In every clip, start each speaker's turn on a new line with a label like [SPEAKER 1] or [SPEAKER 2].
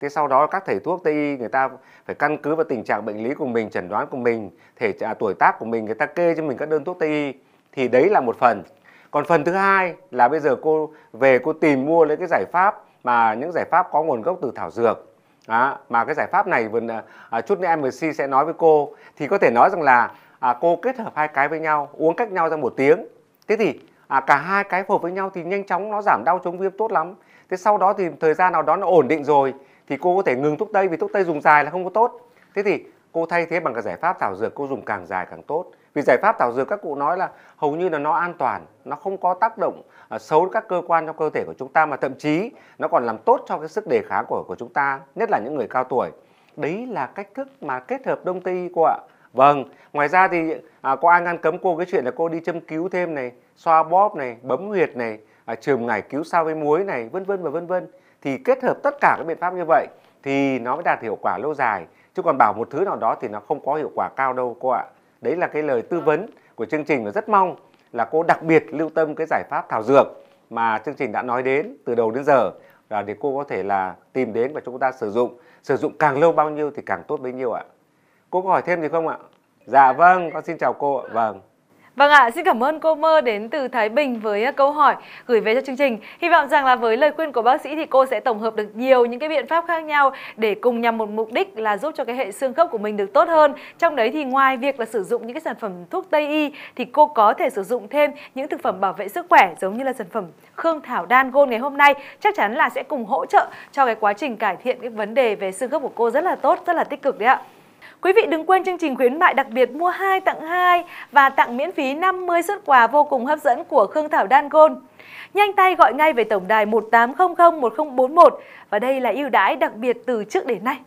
[SPEAKER 1] Thế sau đó các thầy thuốc Tây y người ta phải căn cứ vào tình trạng bệnh lý của mình, chẩn đoán của mình, tuổi tác của mình, người ta kê cho mình các đơn thuốc Tây y. Thì đấy là một phần. Còn phần thứ hai là bây giờ cô về cô tìm mua lấy cái giải pháp mà những giải pháp có nguồn gốc từ thảo dược. Mà cái giải pháp này chút nữa MC sẽ nói với cô. Thì có thể nói rằng là cô kết hợp hai cái với nhau, uống cách nhau ra 1 tiếng. Thế thì cả hai cái phù hợp với nhau thì nhanh chóng nó giảm đau chống viêm tốt lắm. Thế sau đó thì thời gian nào đó nó ổn định rồi thì cô có thể ngừng thuốc Tây, vì thuốc Tây dùng dài là không có tốt. Thế thì cô thay thế bằng cái giải pháp thảo dược, cô dùng càng dài càng tốt. Vì giải pháp thảo dược các cụ nói là hầu như là nó an toàn, nó không có tác động xấu đến các cơ quan trong cơ thể của chúng ta, mà thậm chí nó còn làm tốt cho cái sức đề kháng của chúng ta, nhất là những người cao tuổi. Đấy là cách thức mà kết hợp Đông Tây y cô ạ. Vâng, ngoài ra thì có ai ngăn cấm cô cái chuyện là cô đi châm cứu thêm này, xoa bóp này, bấm huyệt này, chườm ngải cứu sao với muối này, vân vân và vân vân. Thì kết hợp tất cả các biện pháp như vậy thì nó mới đạt hiệu quả lâu dài. Chứ còn bảo một thứ nào đó thì nó không có hiệu quả cao đâu cô ạ. Đấy là cái lời tư vấn của chương trình, và rất mong là cô đặc biệt lưu tâm cái giải pháp thảo dược mà chương trình đã nói đến từ đầu đến giờ, để cô có thể là tìm đến và chúng ta sử dụng càng lâu bao nhiêu thì càng tốt bấy nhiêu ạ. Cô có hỏi thêm gì không ạ? Dạ vâng, con xin chào cô ạ. Vâng.
[SPEAKER 2] Vâng ạ, xin cảm ơn cô Mơ đến từ Thái Bình với câu hỏi gửi về cho chương trình. Hy vọng rằng là với lời khuyên của bác sĩ thì cô sẽ tổng hợp được nhiều những cái biện pháp khác nhau để cùng nhằm một mục đích là giúp cho cái hệ xương khớp của mình được tốt hơn. Trong đấy thì ngoài việc là sử dụng những cái sản phẩm thuốc Tây y thì cô có thể sử dụng thêm những thực phẩm bảo vệ sức khỏe giống như là sản phẩm Khương Thảo Đan Gold ngày hôm nay, chắc chắn là sẽ cùng hỗ trợ cho cái quá trình cải thiện cái vấn đề về xương khớp của cô rất là tốt, rất là tích cực đấy ạ. Quý vị đừng quên chương trình khuyến mại đặc biệt mua 2 tặng 2 và tặng miễn phí 50 suất quà vô cùng hấp dẫn của Khương Thảo Đan Gold. Nhanh tay gọi ngay về tổng đài 1800 1041 và đây là ưu đãi đặc biệt từ trước đến nay.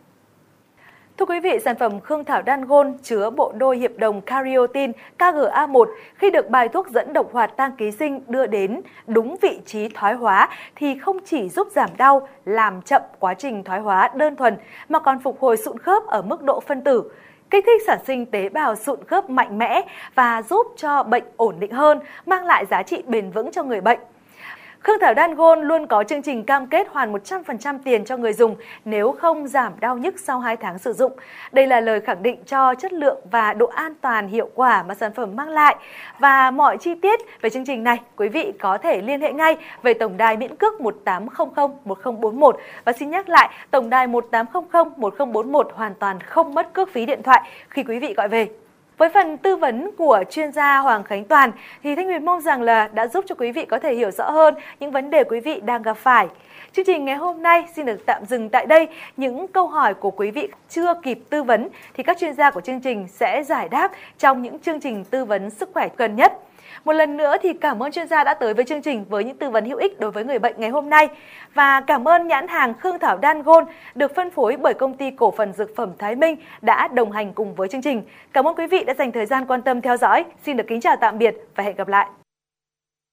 [SPEAKER 2] Thưa quý vị, sản phẩm Khương Thảo Đan Gold chứa bộ đôi hiệp đồng Cariotin KGA1 khi được bài thuốc dẫn độc hoạt tăng ký sinh đưa đến đúng vị trí thoái hóa thì không chỉ giúp giảm đau, làm chậm quá trình thoái hóa đơn thuần mà còn phục hồi sụn khớp ở mức độ phân tử, kích thích sản sinh tế bào sụn khớp mạnh mẽ và giúp cho bệnh ổn định hơn, mang lại giá trị bền vững cho người bệnh. Khương Thảo Đan Gold luôn có chương trình cam kết hoàn 100% tiền cho người dùng nếu không giảm đau nhức sau 2 tháng sử dụng. Đây là lời khẳng định cho chất lượng và độ an toàn hiệu quả mà sản phẩm mang lại. Và mọi chi tiết về chương trình này, quý vị có thể liên hệ ngay về tổng đài miễn cước 1800 1041. Và xin nhắc lại, tổng đài 1800 1041 hoàn toàn không mất cước phí điện thoại khi quý vị gọi về. Với phần tư vấn của chuyên gia Hoàng Khánh Toàn thì Thanh Huyền mong rằng là đã giúp cho quý vị có thể hiểu rõ hơn những vấn đề quý vị đang gặp phải. Chương trình ngày hôm nay xin được tạm dừng tại đây. Những câu hỏi của quý vị chưa kịp tư vấn thì các chuyên gia của chương trình sẽ giải đáp trong những chương trình tư vấn sức khỏe gần nhất. Một lần nữa thì cảm ơn chuyên gia đã tới với chương trình với những tư vấn hữu ích đối với người bệnh ngày hôm nay. Và cảm ơn nhãn hàng Khương Thảo Đan Gold được phân phối bởi Công ty Cổ phần Dược phẩm Thái Minh đã đồng hành cùng với chương trình. Cảm ơn quý vị đã dành thời gian quan tâm theo dõi. Xin được kính chào tạm biệt và hẹn gặp lại.